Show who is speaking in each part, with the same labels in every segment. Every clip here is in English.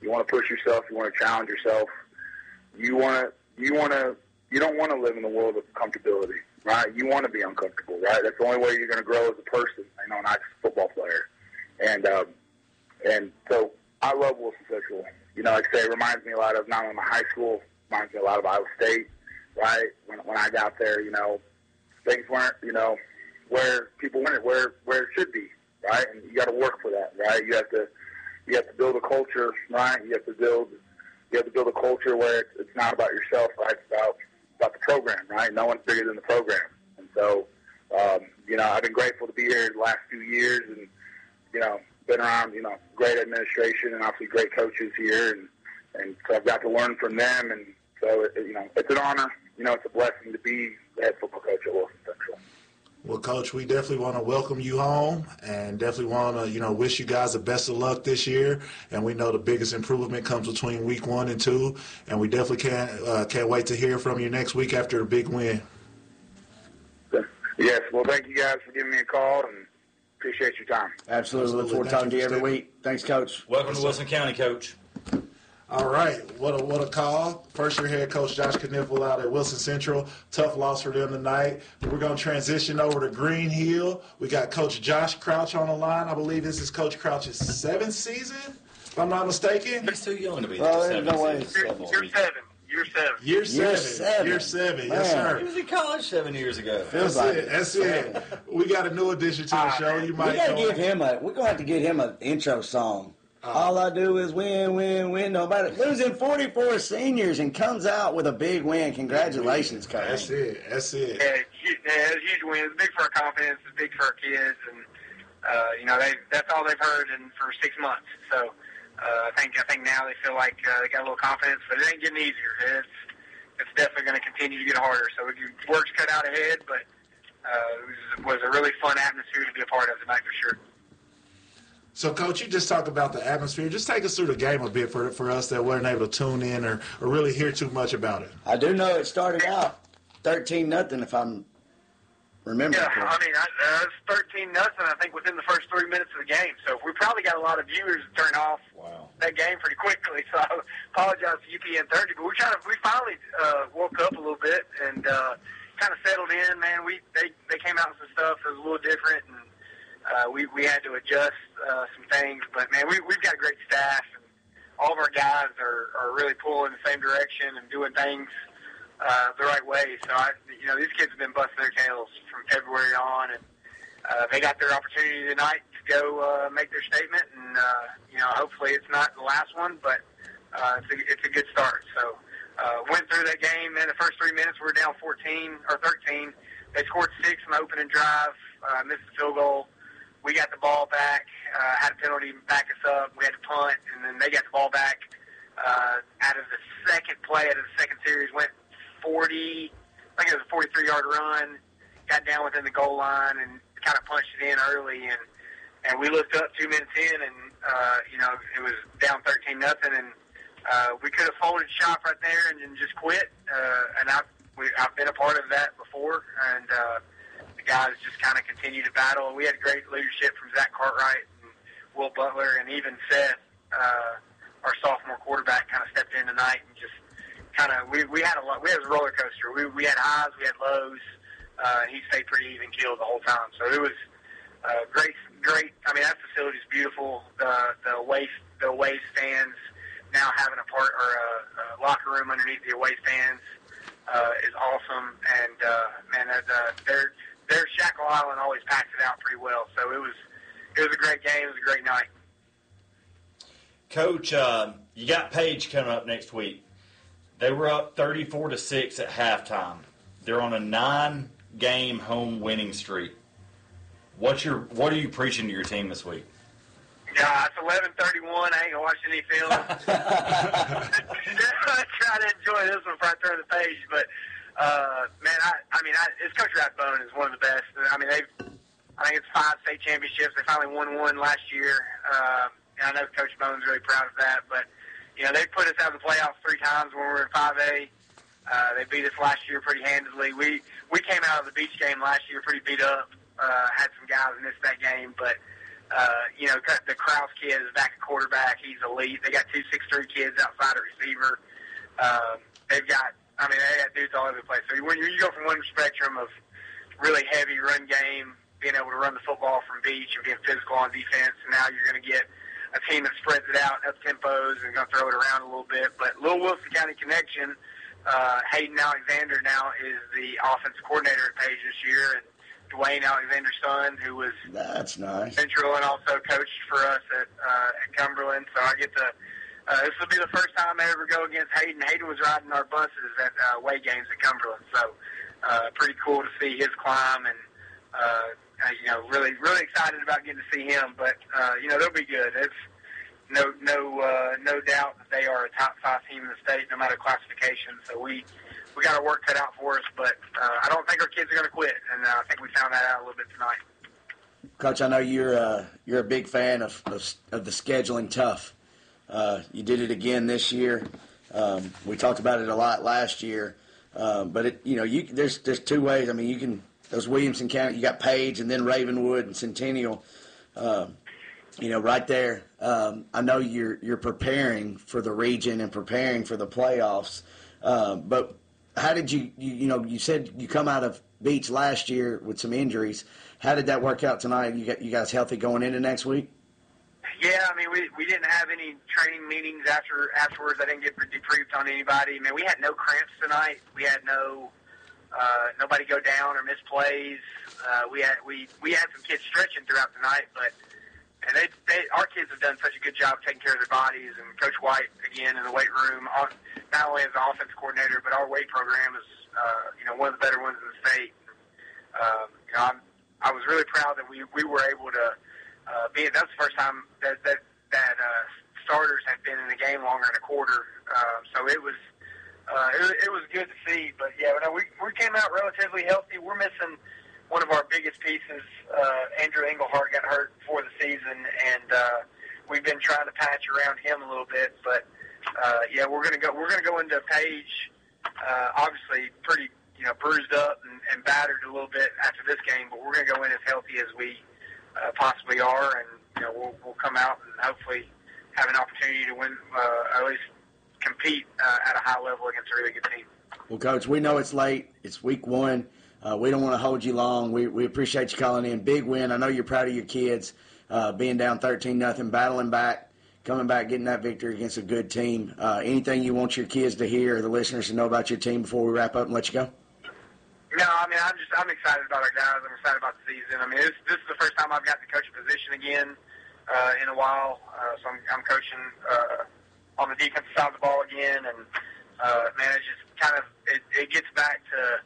Speaker 1: You want to push yourself. You want to challenge yourself. You don't want to live in the world of comfortability, right? You want to be uncomfortable, right? That's the only way you're going to grow as a person, not just a football player. And so I love Wilson Central. Like I say, it reminds me a lot of not only my high school, reminds me a lot of Iowa State, right? When I got there, things weren't, where people want it, where it should be, right? And you got to work for that, right? You have to build a culture, right? You have to build a culture where it's not about yourself, right? It's about the program, right? No one's bigger than the program. And so, I've been grateful to be here the last few years and, been around, great administration and obviously great coaches here. And so I've got to learn from them. And so, it's an honor. It's a blessing to be the head football coach at Wilson Central.
Speaker 2: Well, Coach, we definitely want to welcome you home and definitely want to, wish you guys the best of luck this year. And we know the biggest improvement comes between week 1 and 2. And we definitely can't wait to hear from you next week after the big win.
Speaker 1: Yes. Well, thank you guys for giving me a call and appreciate your time.
Speaker 3: Absolutely. Look forward to talking to you every week. Thanks, Coach.
Speaker 4: Welcome to Wilson County, Coach.
Speaker 2: All right, what a call. First-year head coach Josh Kniffel out at Wilson Central. Tough loss for them tonight. We're going to transition over to Green Hill. We got Coach Josh Crouch on the line. I believe this is Coach Crouch's 7th season, if I'm not mistaken.
Speaker 4: He's too young to be there.
Speaker 3: No way.
Speaker 1: Year seven.
Speaker 2: Year seven. Yes, sir.
Speaker 4: He was in college 7 years ago.
Speaker 2: That's it. We got a new addition to the show. You might
Speaker 3: we're going to have to get him an intro song. All I do is win, win, win. Nobody losing 44 seniors and comes out with a big win. Congratulations, Coach.
Speaker 2: That's it.
Speaker 1: Yeah, it's a huge win. It's big for our confidence. It's big for our kids, and that's all they've heard for 6 months. So I think now they feel like they got a little confidence, but it ain't getting easier. It's definitely going to continue to get harder. So work's cut out ahead, but it was a really fun atmosphere to be a part of tonight for sure.
Speaker 2: So, Coach, you just talked about the atmosphere. Just take us through the game a bit for us that weren't able to tune in or really hear too much about it.
Speaker 3: I do know it started out 13-0, if I'm remembering.
Speaker 1: Yeah,
Speaker 3: correctly.
Speaker 1: It was 13-0, I think, within the first 3 minutes of the game. So we probably got a lot of viewers to turn off that game pretty quickly. So I apologize to UPN 30, but we finally woke up a little bit and kind of settled in. Man, they came out with some stuff that was a little different, and we had to adjust some things, but man, we've got a great staff, and all of our guys are really pulling in the same direction and doing things the right way. So these kids have been busting their tails from February on, and they got their opportunity tonight to go make their statement, and hopefully it's not the last one, but it's a good start. So went through that game, and the first 3 minutes we were down 14 or 13. They scored 6 on the opening drive, missed the field goal. We got the ball back, had a penalty to back us up. We had to punt, and then they got the ball back out of the second play, out of the second series, went 40, I think it was a 43-yard run, got down within the goal line and kind of punched it in early. And we looked up 2 minutes in, and, it was down 13-0, and we could have folded shop right there and then just quit. And I've been a part of that before, and guys just kind of continue to battle. We had great leadership from Zach Cartwright and Will Butler, and even Seth, our sophomore quarterback, kind of stepped in tonight and just kind of we had a lot. We had a roller coaster. We had highs, we had lows. He stayed pretty even keeled the whole time. So it was great. I mean, that facility is beautiful. The away stands now having a locker room underneath the away stands is awesome. And their Shackle Island always packs it out pretty well. So it was a great game. It was a great night.
Speaker 4: Coach, you got Page coming up next week. They were up 34-6 at halftime. They're on a 9-game home winning streak. What are you preaching to your team this week?
Speaker 1: Yeah, it's 11:31. I ain't gonna watch any film. Try to enjoy this one before I turn the page. But it's Coach Rathbone is one of the best. I think it's 5 state championships. They finally won one last year. And I know Coach Bone's really proud of that. But they put us out of the playoffs 3 times when we were in 5A. They beat us last year pretty handedly. We came out of the beach game last year pretty beat up. Had some guys miss that game, but The Krause kid is back at quarterback. He's elite. They got 2 6'3" kids outside of receiver. They got dudes all over the place. So when you go from one spectrum of really heavy run game, being able to run the football from beach and being physical on defense, and now you're going to get a team that spreads it out, up tempos, and going to throw it around a little bit. But Little Wilson County connection, Hayden Alexander now is the offensive coordinator at Page this year, and Dwayne Alexander's son, who was
Speaker 3: that's nice
Speaker 1: Central and also coached for us at Cumberland. So I get to this will be the first time I ever go against Hayden. Hayden was riding our buses at away games at Cumberland, so pretty cool to see his climb, and really excited about getting to see him. But they'll be good. It's no doubt that they are a top 5 team in the state, no matter classification. So we got our work cut out for us, but I don't think our kids are going to quit, and I think we found that out a little bit tonight.
Speaker 3: Coach, I know you're a big fan of the scheduling tough. You did it again this year. We talked about it a lot last year, but there's 2 ways. I mean, you can those Williamson County. You got Page and then Ravenwood and Centennial. Right there. I know you're preparing for the region and preparing for the playoffs, but how did you said you come out of Beach last year with some injuries. How did that work out tonight? You guys healthy going into next week?
Speaker 1: Yeah, I mean, we didn't have any training meetings afterwards. I didn't get debriefed on anybody. I mean, we had no cramps tonight. We had nobody go down or miss plays. We had some kids stretching throughout the night, but our kids have done such a good job taking care of their bodies. And Coach White, again, in the weight room, not only as the offense coordinator, but our weight program is one of the better ones in the state. I was really proud that we were able to that's the first time that starters had been in the game longer than a quarter. So it was good to see. But we came out relatively healthy. We're missing one of our biggest pieces. Andrew Englehart got hurt before the season, and we've been trying to patch around him a little bit. But we're gonna go into Page, obviously pretty bruised up and battered a little bit after this game. But we're gonna go in as healthy as we possibly are, and we'll come out and hopefully have an opportunity to win, or at least compete at a high level against a really good team.
Speaker 3: Well, Coach, we know it's late. It's week 1. We don't want to hold you long. We appreciate you calling in. Big win. I know you're proud of your kids, being down 13-0, battling back, coming back, getting that victory against a good team. Anything you want your kids to hear or the listeners to know about your team before we wrap up and let you go?
Speaker 1: No, I mean, I'm excited about our guys. I'm excited about the season. I mean, this is the first time I've got to coach a position again in a while. So I'm coaching on the defensive side of the ball again, and man, it's just kind of it gets back to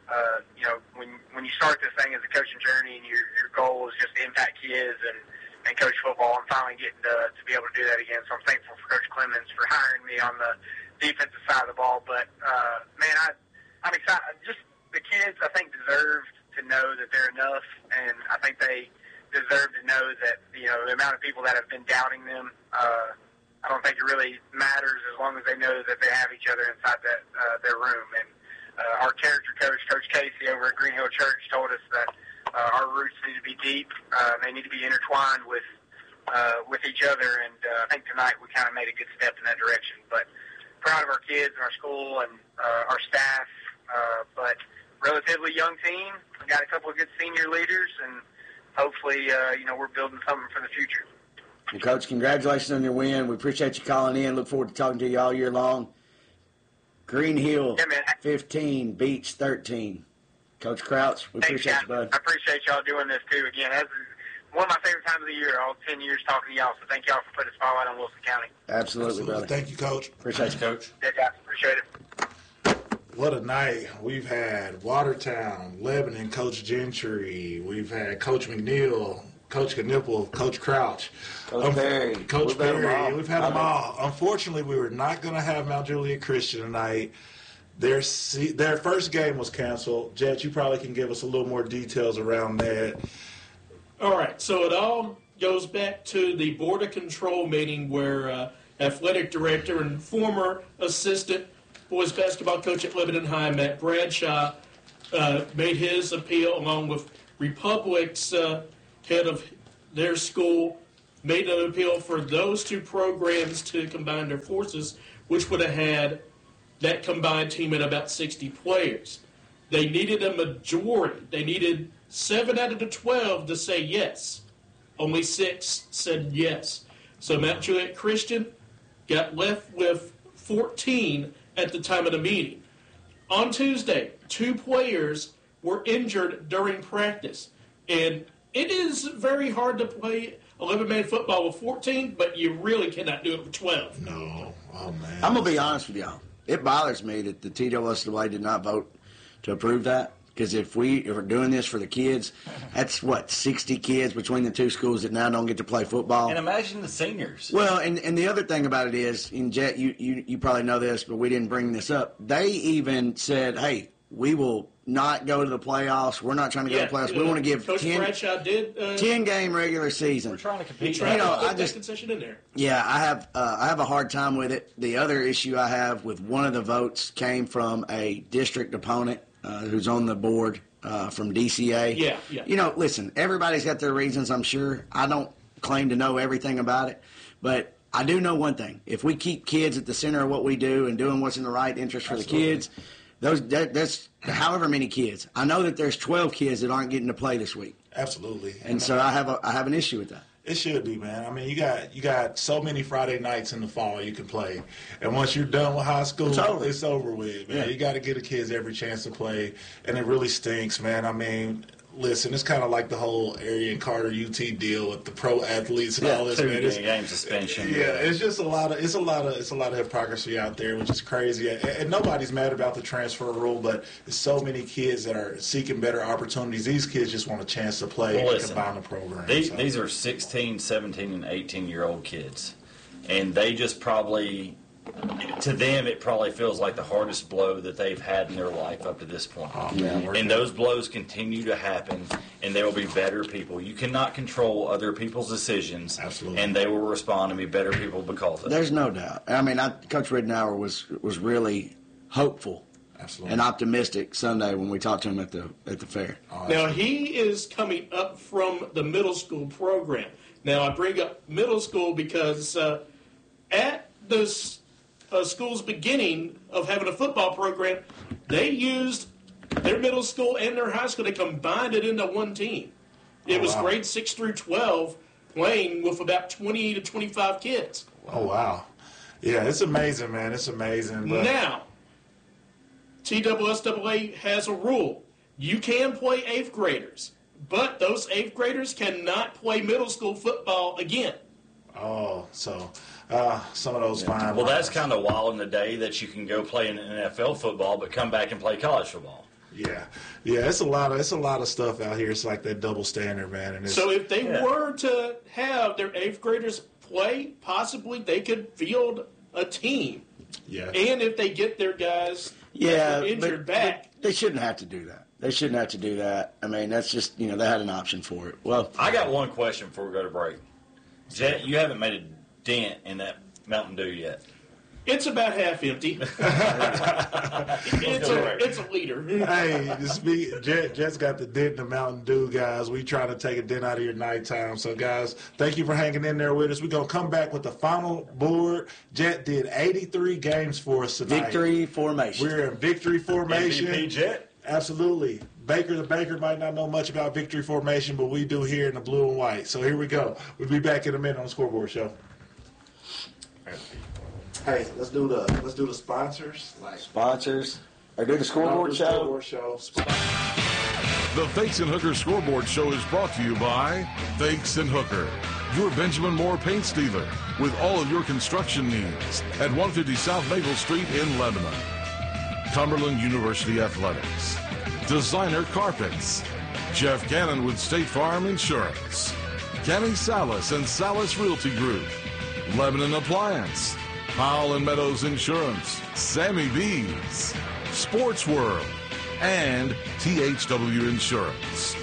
Speaker 1: when you start this thing as a coaching journey, and your goal is just to impact kids and coach football. I'm finally getting to be able to do that again. So I'm thankful for Coach Clemens for hiring me on the defensive side of the ball. But man, I'm excited. Just the kids, I think, deserve to know that they're enough, and I think they deserve to know that the amount of people that have been doubting them. I don't think it really matters as long as they know that they have each other inside their room. And our character coach, Coach Casey over at Green Hill Church, told us that our roots need to be deep. They need to be intertwined with each other. And I think tonight we kind of made a good step in that direction. But proud of our kids and our school and our staff. But relatively young team. We got a couple of good senior leaders, and hopefully, we're building something for the future.
Speaker 3: Well, Coach, congratulations on your win. We appreciate you calling in. Look forward to talking to you all year long. Green Hill 15, Beach 13. Coach Crouch, we appreciate you, bud.
Speaker 1: I appreciate y'all doing this, too. Again, that's one of my favorite times of the year, all 10 years talking to y'all. So thank y'all for putting a spotlight on Wilson County.
Speaker 3: Absolutely, brother.
Speaker 2: Thank you, Coach.
Speaker 3: Appreciate you, Coach.
Speaker 1: Yeah, guys. Appreciate it.
Speaker 2: What a night. We've had Watertown, Lebanon, Coach Gentry. We've had Coach McNeil, Coach Knipple, Coach Crouch.
Speaker 3: Coach Perry.
Speaker 2: Coach Perry. We've had them all. Unfortunately, we were not going to have Mount Juliet Christian tonight. Their first game was canceled. Jet, you probably can give us a little more details around that.
Speaker 5: All right. So it all goes back to the Board of Control meeting where athletic director and former assistant boys basketball coach at Lebanon High, Matt Bradshaw, made his appeal along with Republic's head of their school made an appeal for those two programs to combine their forces, which would have had that combined team at about 60 players. They needed a majority. They needed 7 out of the 12 to say yes. Only 6 said yes. So Mount Juliet Christian got left with 14 at the time of the meeting. On Tuesday, 2 players were injured during practice. And it is very hard to play 11-man football with 14, but you really cannot do it with 12.
Speaker 2: No. Oh, man.
Speaker 3: I'm going to be honest with y'all. It bothers me that the TWSAA did not vote to approve that. Because if we're doing this for the kids, that's, 60 kids between the 2 schools that now don't get to play football.
Speaker 4: And imagine the seniors.
Speaker 3: Well, and the other thing about it is, and Jet, you probably know this, but we didn't bring this up. They even said, hey, we will not go to the playoffs. We're not trying to go to the playoffs. We want to give
Speaker 5: Coach
Speaker 3: 10-game regular season.
Speaker 4: We're trying to compete.
Speaker 5: Put that concession in there.
Speaker 3: Yeah, I have a hard time with it. The other issue I have with one of the votes came from a district opponent who's on the board from DCA.
Speaker 5: Yeah.
Speaker 3: Listen, everybody's got their reasons, I'm sure. I don't claim to know everything about it, but I do know one thing. If we keep kids at the center of what we do and doing what's in the right interest for the kids, that's however many kids. I know that there's 12 kids that aren't getting to play this week.
Speaker 2: Absolutely.
Speaker 3: And so I have an issue with that.
Speaker 2: It should be, man. I mean, you got so many Friday nights in the fall you can play, and once you're done with high school, it's over with, man. Yeah. You got to give the kids every chance to play, and it really stinks, man. I mean, listen, it's kind of like the whole Arian Carter UT deal with the pro athletes and all this, man.
Speaker 4: It's game suspension.
Speaker 2: Yeah, it's just a lot of hypocrisy out there, which is crazy. And nobody's mad about the transfer rule, but there's so many kids that are seeking better opportunities. These kids just want a chance to play and combine the program.
Speaker 4: These are 16, 17, and 18-year-old kids, and they just probably, to them, it probably feels like the hardest blow that they've had in their life up to this point.
Speaker 2: Oh, man,
Speaker 4: and those blows continue to happen, and they will be better people. You cannot control other people's decisions.
Speaker 2: Absolutely.
Speaker 4: And they will respond and be better people because of it.
Speaker 3: There's no doubt. I mean, Coach Ridenour was really hopeful.
Speaker 2: Absolutely.
Speaker 3: And optimistic Sunday when we talked to him at the fair.
Speaker 5: Now, he is coming up from the middle school program. Now, I bring up middle school because at the school's beginning of having a football program, they used their middle school and their high school. They combined it into one team. It was grades 6 through 12 playing with about 20 to 25 kids.
Speaker 2: Oh, wow. Yeah, it's amazing, man. It's amazing. But
Speaker 5: now, TWSAA has a rule. You can play 8th graders, but those 8th graders cannot play middle school football again.
Speaker 2: Oh, so some of those fine.
Speaker 4: Well, that's kind of wild in the day that you can go play in NFL football but come back and play college football.
Speaker 2: Yeah. It's a lot of stuff out here. It's like that double standard, man. And
Speaker 5: so if they were to have their 8th graders play, possibly they could field a team.
Speaker 2: Yeah.
Speaker 5: And if they get their guys injured back.
Speaker 3: But they shouldn't have to do that. I mean, that's just, they had an option for it. Well,
Speaker 4: I got one question before we go to break. Jet, you haven't made a dent in that Mountain Dew yet.
Speaker 5: It's about half empty. It's a liter.
Speaker 2: Hey, Jet's got the dent in the Mountain Dew, guys. We trying to take a dent out of your nighttime. So, guys, thank you for hanging in there with us. We're going to come back with the final board. Jet did 83 games for us tonight.
Speaker 3: Victory formation.
Speaker 2: We're in victory formation.
Speaker 4: MVP Jet?
Speaker 2: Absolutely. Baker the Baker might not know much about victory formation, but we do here in the blue and white. So here we go. We'll be back in a minute on the Scoreboard Show. Hey, let's do the sponsors.
Speaker 3: Sponsors. Or do the Scoreboard Show.
Speaker 2: Scoreboard Show.
Speaker 6: The Fakes and Hooker Scoreboard Show is brought to you by Fakes and Hooker, your Benjamin Moore paint dealer, with all of your construction needs at 150 South Maple Street in Lebanon. Cumberland University Athletics. Designer Carpets. Jeff Cannon with State Farm Insurance. Kenny Salas and Salas Realty Group. Lebanon Appliance. Powell and Meadows Insurance. Sammy B's. Sports World. And THW Insurance.